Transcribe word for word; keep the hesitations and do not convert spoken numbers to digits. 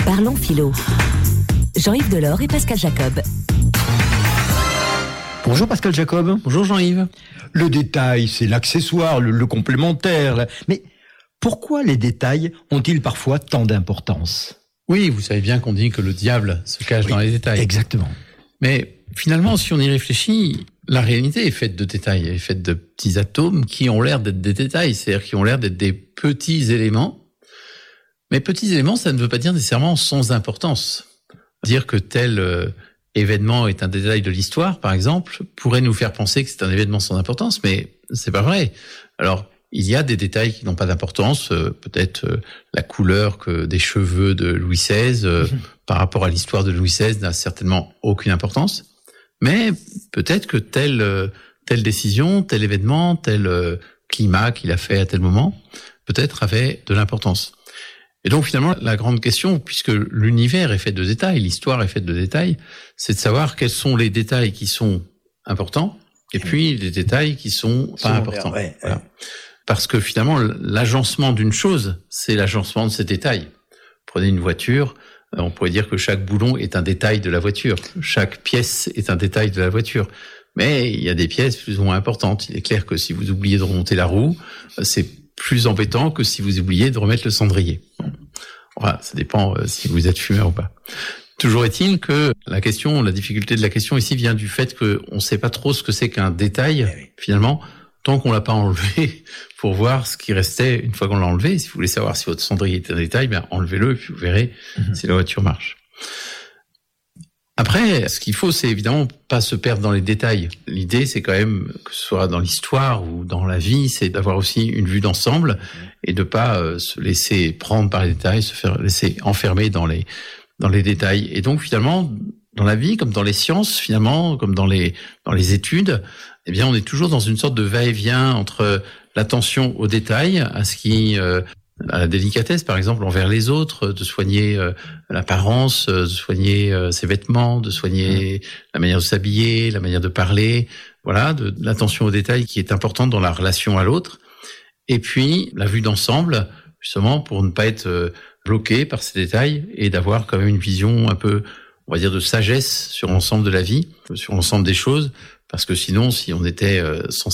Parlons philo. Jean-Yves Delors et Pascal Jacob. Bonjour Pascal Jacob. Bonjour Jean-Yves. Le détail, c'est l'accessoire, le, le complémentaire. Là. Mais pourquoi les détails ont-ils parfois tant d'importance ? Oui, vous savez bien qu'on dit que le diable se cache oui, dans les détails. Exactement. Mais finalement, si on y réfléchit, la réalité est faite de détails, elle est faite de petits atomes qui ont l'air d'être des détails, c'est-à-dire qui ont l'air d'être des petits éléments. Mais petits éléments, ça ne veut pas dire nécessairement sans importance. Dire que tel euh, événement est un détail de l'histoire, par exemple, pourrait nous faire penser que c'est un événement sans importance, mais c'est pas vrai. Alors, il y a des détails qui n'ont pas d'importance, euh, peut-être euh, la couleur que des cheveux de Louis seize euh, mmh. par rapport à l'histoire de Louis seize n'a certainement aucune importance, mais peut-être que telle euh, telle décision, tel événement, tel euh, climat qu'il a fait à tel moment, peut-être avait de l'importance. Et donc finalement, la grande question, puisque l'univers est fait de détails, l'histoire est faite de détails, c'est de savoir quels sont les détails qui sont importants et puis les détails qui sont pas Secondaire, importants. Ouais, voilà. ouais. Parce que finalement, l'agencement d'une chose, c'est l'agencement de ses détails. Prenez une voiture, on pourrait dire que chaque boulon est un détail de la voiture. Chaque pièce est un détail de la voiture. Mais il y a des pièces plus ou moins importantes. Il est clair que si vous oubliez de remonter la roue, c'est plus embêtant que si vous oubliez de remettre le cendrier. Bon. Enfin, ça dépend euh, si vous êtes fumeur ou pas. Toujours est-il que la question, la difficulté de la question ici vient du fait qu'on ne sait pas trop ce que c'est qu'un détail, oui. finalement, tant qu'on l'a pas enlevé pour voir ce qui restait une fois qu'on l'a enlevé. Si vous voulez savoir si votre cendrier est un détail, ben enlevez-le et puis vous verrez mm-hmm. si la voiture marche. Après, ce qu'il faut, c'est évidemment pas se perdre dans les détails. L'idée, c'est quand même, que ce soit dans l'histoire ou dans la vie, c'est d'avoir aussi une vue d'ensemble et de pas euh, se laisser prendre par les détails, se faire laisser enfermer dans les dans les détails. Et donc finalement, dans la vie, comme dans les sciences, finalement, comme dans les dans les études, eh bien, on est toujours dans une sorte de va-et-vient entre l'attention aux détails, à ce qui euh, à la délicatesse, par exemple, envers les autres, de soigner euh, l'apparence, de soigner euh, ses vêtements, de soigner mmh. la manière de s'habiller, la manière de parler, voilà, de, de l'attention aux détails qui est importante dans la relation à l'autre. Et puis, la vue d'ensemble, justement, pour ne pas être euh, bloqué par ces détails et d'avoir quand même une vision un peu, on va dire, de sagesse sur l'ensemble de la vie, sur l'ensemble des choses, parce que sinon, si on était euh, sans